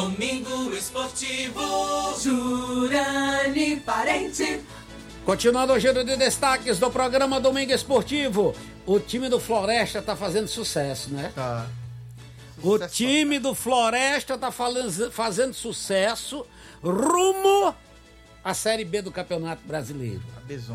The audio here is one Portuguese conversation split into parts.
Domingo Esportivo, Jurani Parente. Continuando o giro de destaques do programa Domingo Esportivo, o time do Floresta tá fazendo sucesso, né? Tá. O time do Floresta tá fazendo sucesso rumo à Série B do Campeonato Brasileiro. A Bezona.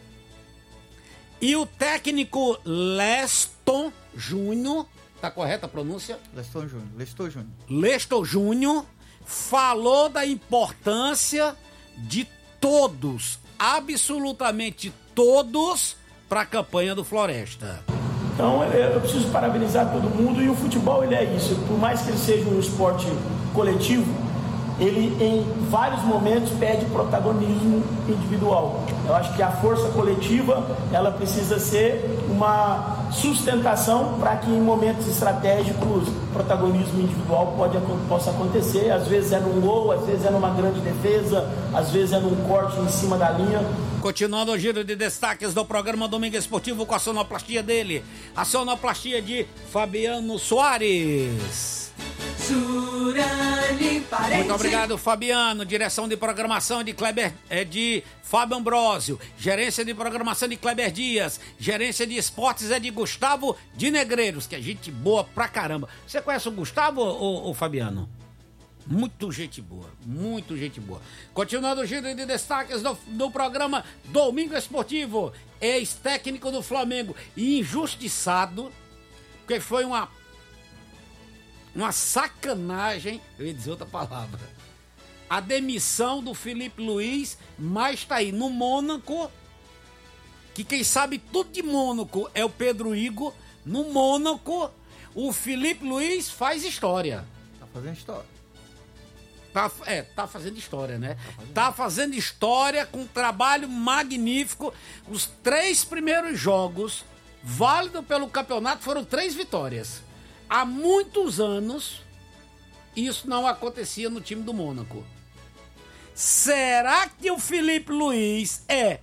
E o técnico Leston Júnior, tá correta a pronúncia? Leston Júnior falou da importância de todos, absolutamente todos, para a campanha do Floresta. Então eu preciso parabenizar todo mundo, e o futebol ele é isso, por mais que ele seja um esporte coletivo, ele em vários momentos pede protagonismo individual. Eu acho que a força coletiva ela precisa ser uma sustentação para que em momentos estratégicos o protagonismo individual possa acontecer. Às vezes é num gol, às vezes é numa grande defesa, às vezes é num corte em cima da linha. Continuando o giro de destaques do programa Domingo Esportivo com a sonoplastia dele, a sonoplastia de Fabiano Soares. Jurani Parente. Muito obrigado, Fabiano. Direção de programação de de Fábio Ambrósio. Gerência de programação de Kleber Dias. Gerência de esportes é de Gustavo de Negreiros, que é gente boa pra caramba. Você conhece o Gustavo, ou Fabiano? Muito gente boa, muito gente boa. Continuando o giro de destaques do programa Domingo Esportivo, ex-técnico do Flamengo e injustiçado, porque foi uma sacanagem, eu ia dizer outra palavra, a demissão do Felipe Luiz, mas tá aí no Mônaco, que quem sabe tudo de Mônaco é o Pedro Igor. No Mônaco, o Felipe Luiz faz história. Tá fazendo história. Tá fazendo história, né? Tá fazendo história com um trabalho magnífico. Os 3 primeiros jogos, válidos pelo campeonato, foram 3 vitórias. Há muitos anos, isso não acontecia no time do Mônaco. Será que o Felipe Luiz é